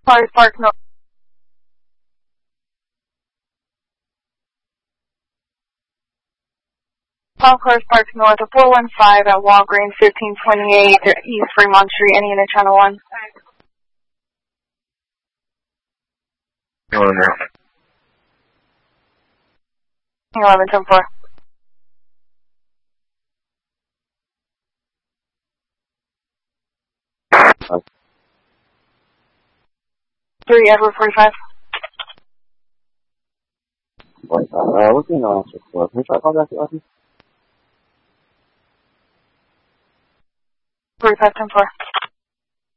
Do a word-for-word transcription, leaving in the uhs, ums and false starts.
Cars Park North. Paul Cars Park North of four one five at Walgreens, fifteen twenty-eight East Fremont Street, any unit channel one. Owner. eleven ten four. Okay. three Edward forty-five. forty-five. Uh, what's the email answer for? Can we try to contact you, Lucky? forty-five ten four.